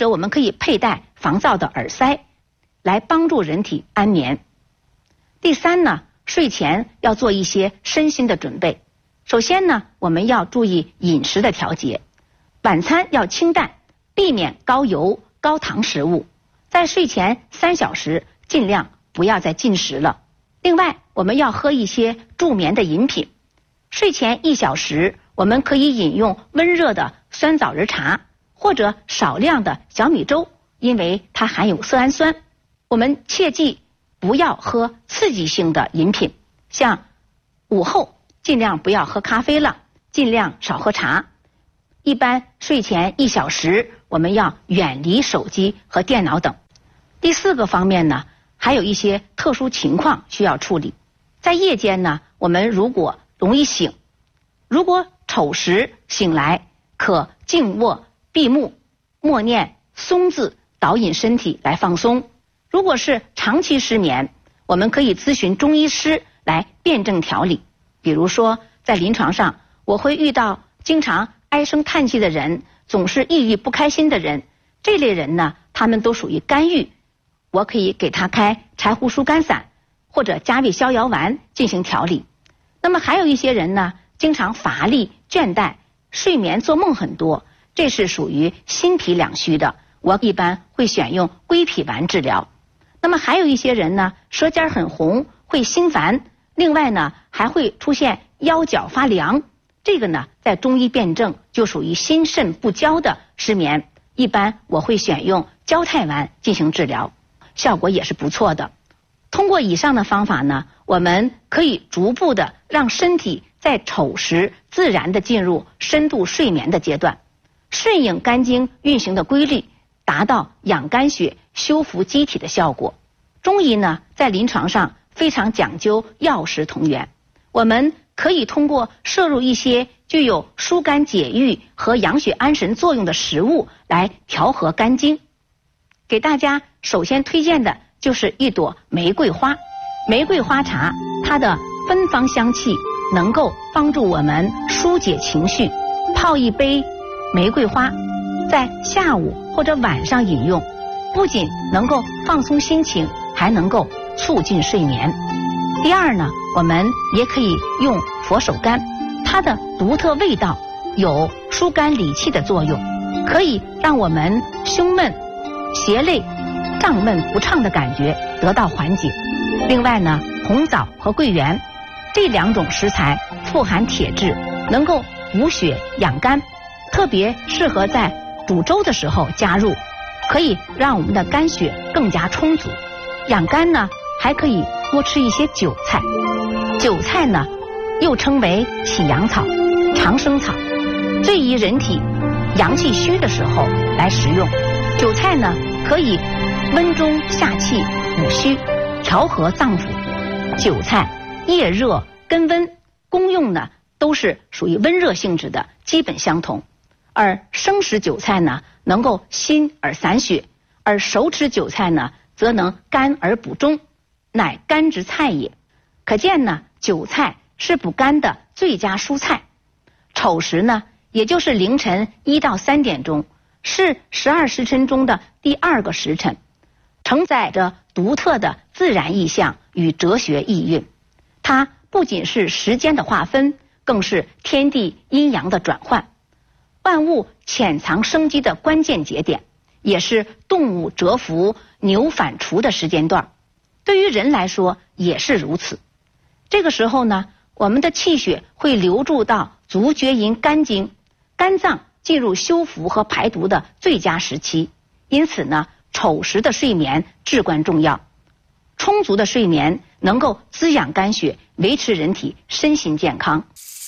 者我们可以佩戴防噪的耳塞，来帮助人体安眠。第三呢，睡前要做一些身心的准备。首先呢，我们要注意饮食的调节，晚餐要清淡，避免高油高糖食物。在睡前3小时尽量不要再进食了。另外，我们要喝一些助眠的饮品。睡前1小时，我们可以饮用温热的酸枣仁茶，或者少量的小米粥，因为它含有色氨酸。我们切记不要喝刺激性的饮品，像午后尽量不要喝咖啡了，尽量少喝茶。一般睡前1小时，我们要远离手机和电脑等。第4个方面呢，还有一些特殊情况需要处理。在夜间呢，我们如果容易醒，如果丑时醒来，可静卧闭目，默念松字导引身体来放松。如果是长期失眠，我们可以咨询中医师来辩证调理。比如说在临床上，我会遇到经常唉声叹气的人，总是抑郁不开心的人，这类人呢，他们都属于肝郁，我可以给他开柴胡疏肝散或者加味逍遥丸进行调理。那么还有一些人呢，经常乏力倦怠，睡眠做梦很多，这是属于心脾两虚的，我一般会选用归脾丸治疗。那么还有一些人呢，舌尖很红，会心烦，另外呢还会出现腰脚发凉，这个呢在中医辩证就属于心肾不交的失眠，一般我会选用焦太丸进行治疗，效果也是不错的。通过以上的方法呢，我们可以逐步的让身体在丑时自然的进入深度睡眠的阶段，顺应肝经运行的规律，达到养肝血修复机体的效果。中医呢在临床上非常讲究药食同源，我们可以通过摄入一些具有疏肝解郁和养血安神作用的食物来调和肝经。给大家首先推荐的就是一朵玫瑰花。玫瑰花茶它的芬芳香气能够帮助我们疏解情绪，泡一杯玫瑰花，在下午或者晚上饮用，不仅能够放松心情，还能够促进睡眠。第二呢，我们也可以用佛手柑，它的独特味道有疏肝理气的作用，可以让我们胸闷、胁肋、胀闷不畅的感觉得到缓解。另外呢，红枣和桂圆这2种食材富含铁质，能够补血养肝，特别适合在煮粥的时候加入，可以让我们的肝血更加充足。养肝呢，还可以多吃一些韭菜。韭菜呢又称为喜阳草、长生草，最宜人体阳气虚的时候来食用。韭菜呢可以温中下气补虚，调和脏腑。韭菜叶热根温，功用呢都是属于温热性质的，基本相同。而生食韭菜呢能够辛而散血，而熟吃韭菜呢则能甘而补中，乃甘之菜也。可见呢，韭菜是补肝的最佳蔬菜。丑时呢，也就是凌晨1到3点钟，是12时辰中的第2个时辰，承载着独特的自然意象与哲学意蕴。它不仅是时间的划分，更是天地阴阳的转换，万物潜藏生机的关键节点，也是动物蛰伏、牛反刍的时间段。对于人来说也是如此。这个时候呢，我们的气血会流注到足厥阴肝经，肝脏进入修复和排毒的最佳时期。因此呢，丑时的睡眠至关重要。充足的睡眠能够滋养肝血，维持人体身心健康。